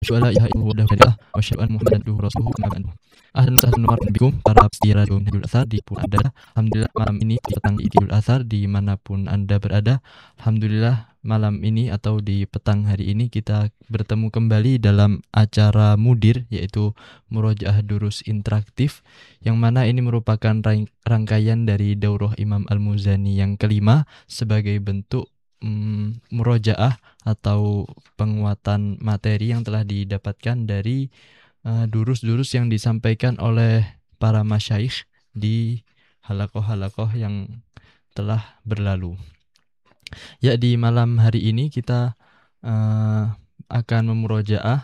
Asyhadu an la ilaha illallah wa asyhadu anna Muhammadan abduhu wa rasuluhu amma ba'du. Ahlan wa sahlan bikum para peserta Radio Idul Adha di pun Anda. Alhamdulillah malam ini di petang Idul Adha dimanapun Anda berada. Alhamdulillah malam ini atau di petang hari ini kita bertemu kembali dalam acara Mudir, yaitu Murojaah Durus Interaktif, yang mana ini merupakan rangkaian dari Daurah Imam Al-Muzani yang kelima sebagai bentuk murojaah atau penguatan materi yang telah didapatkan dari durus-durus yang disampaikan oleh para masyaikh di halakoh-halakoh yang telah berlalu. Ya, di malam hari ini kita akan memurojaah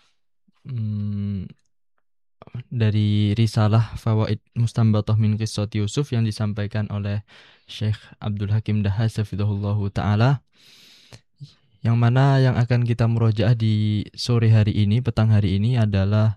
dari risalah Fawaid Mustanbathah min Qissati Yusuf yang disampaikan oleh Syekh Abdul Hakim Dahhas hafizahullahu ta'ala, yang mana yang akan kita murojaah di sore hari ini, petang hari ini adalah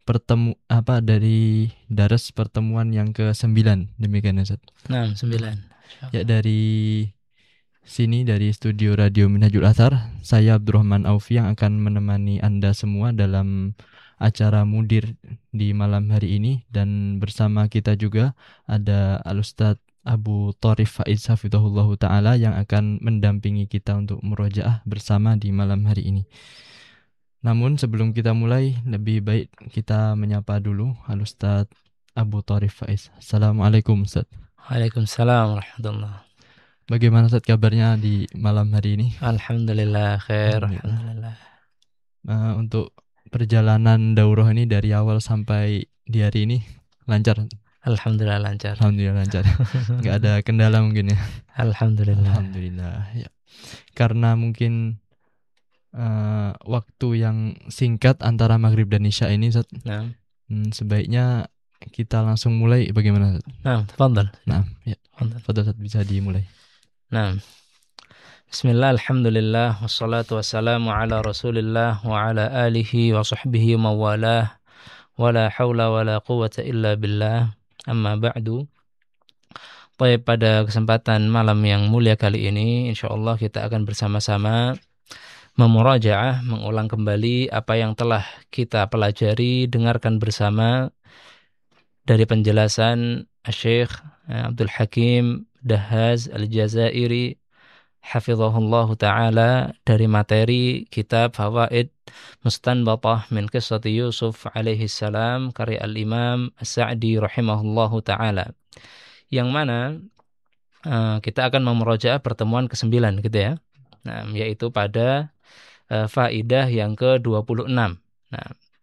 dari daras pertemuan yang ke-9, demikian Ustaz. Nah, 9. Ya, dari sini, dari studio Radio Minhajul Athar, saya Abdurrahman Aufi yang akan menemani Anda semua dalam acara Mudir di malam hari ini, dan bersama kita juga ada Al-Ustadz Abu Tharif Faiz hafizahullahu ta'ala yang akan mendampingi kita untuk murojaah bersama di malam hari ini. Namun sebelum kita mulai, lebih baik kita menyapa dulu Al-Ustadz Abu Tharif Faiz. Assalamualaikum Ustadz. Waalaikumsalam warahmatullahi. Bagaimana Ustadz kabarnya di malam hari ini? Alhamdulillah khair. Alhamdulillah. Untuk perjalanan daurah ini dari awal sampai di hari ini lancar? Alhamdulillah lancar. Alhamdulillah lancar. Nggak ada kendala mungkin ya? Alhamdulillah. Alhamdulillah. Ya. Karena mungkin waktu yang singkat antara maghrib dan isya ini, Ustaz, sebaiknya kita langsung mulai. Bagaimana, Ustaz? Nah, tafadhal. Nah, ya. Tafadhal, Ustaz, bisa dimulai. Nah, bismillah, alhamdulillah, wassalatu wassalamu ala rasulillah wa ala alihi wa sahbihi mawalah, wa la hawla wa la quwata illa billah, amma ba'du. Baik, pada kesempatan malam yang mulia kali ini, insyaallah kita akan bersama-sama memurajaah, mengulang kembali apa yang telah kita pelajari, dengarkan bersama dari penjelasan Syekh Abdul Hakim Dahhas Al-Jazairi hafizahullahu ta'ala dari materi kitab Fawaid Mustanbathah min Qissati Yusuf alaihi salam karya Al-Imam As-Sa'di rahimahullahu ta'ala, yang mana kita akan memurojaah pertemuan ke-9 gitu ya. Nah, yaitu pada faidah yang ke-26. Nah,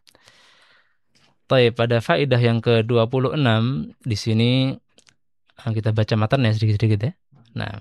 pada faidah yang ke-26 di sini kita baca matanya sedikit-sedikit ya. Nah,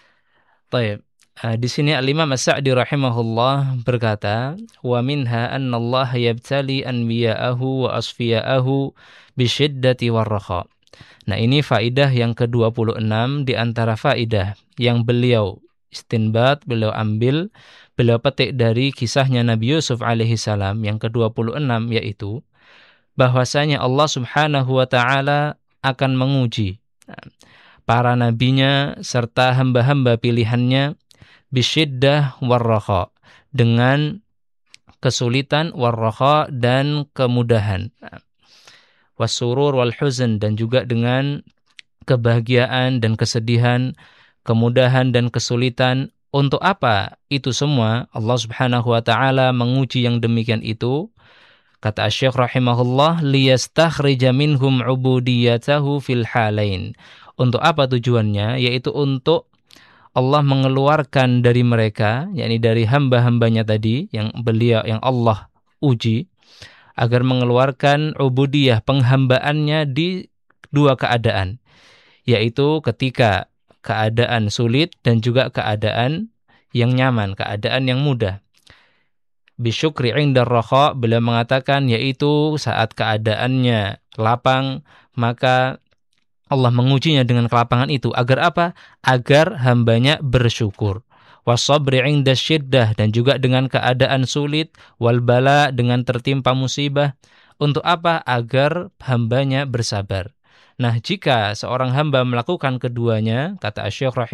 di sini Al-Imam As-Sa'di rahimahullah berkata, wa minha anna Allah yabtali anbiya'ahu wa asfiya'ahu bisyiddati warraha. Nah, ini faidah yang ke-26 di antara faidah yang beliau istinbat, beliau ambil, beliau petik dari kisahnya Nabi Yusuf alaihi salam yang ke-26, yaitu bahwasanya Allah Subhanahu wa ta'ala akan menguji para nabinya serta hamba-hamba pilihannya bisyiddah warraha, dengan kesulitan, warraha dan kemudahan, wasurur wal huzn, dan juga dengan kebahagiaan dan kesedihan, kemudahan dan kesulitan. Untuk apa itu semua? Allah Subhanahu wa ta'ala menguji yang demikian itu. Kata Syekh rahimahullah, liyastakhrija minhum ubudiyatahu fil halain. Untuk apa tujuannya? Yaitu untuk Allah mengeluarkan dari mereka, yakni dari hamba-hambanya tadi yang Allah uji, agar mengeluarkan ubudiyah, penghambaannya di dua keadaan, yaitu ketika keadaan sulit dan juga keadaan yang nyaman, keadaan yang mudah. Bisyukri indar raha, beliau mengatakan yaitu saat keadaannya lapang, maka Allah mengujinya dengan kelapangan itu. Agar apa? Agar hambanya bersyukur. Wasabri inda syiddah, dan juga dengan keadaan sulit, wal bala, dengan tertimpa musibah. Untuk apa? Agar hambanya bersabar. Nah, jika seorang hamba melakukan keduanya, kata Syekh